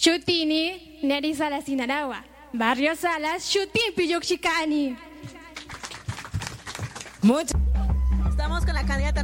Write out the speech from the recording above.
Shutini, Neri Salas Sinarawa. Barrio Salas, Shutin Piyuxicani. Estamos con la candidata